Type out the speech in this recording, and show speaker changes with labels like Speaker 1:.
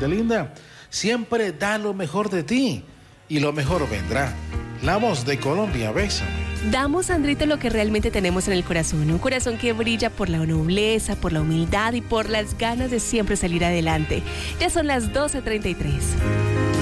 Speaker 1: de linda, siempre da lo mejor de ti y lo mejor vendrá. La voz de Colombia, besa.
Speaker 2: Damos, Sandrito, lo que realmente tenemos en el corazón. Un corazón que brilla por la nobleza, por la humildad y por las ganas de siempre salir adelante. Ya son las 12:33.